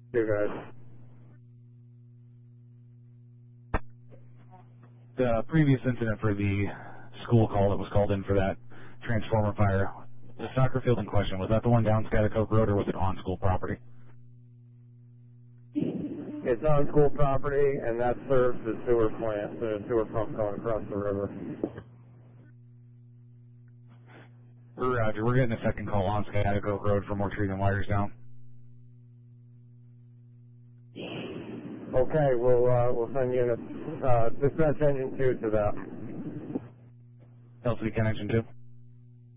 You guys. The previous incident for the school call that was called in for that transformer fire, the soccer field in question, was that the one down Scotticoke Road or was it on school property? It's on school property, and that serves the sewer plant, the sewer pump going across the river. Roger, we're getting a second call on Scotticoke Road for more trees and wires down. Okay, we'll send units, dispatch engine 2 to that. LC Ken Engine 2.